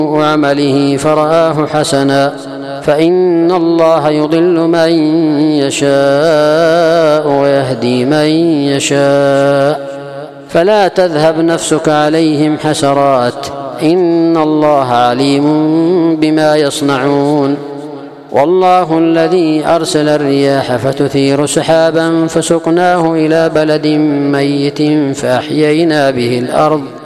عمله فرآه حسنا، فإن الله يضل من يشاء ويهدي من يشاء، فلا تذهب نفسك عليهم حسرات، إن الله عليم بما يصنعون. والله الذي أرسل الرياح فتثير سحابا فسقناه إلى بلد ميت فأحيينا به الأرض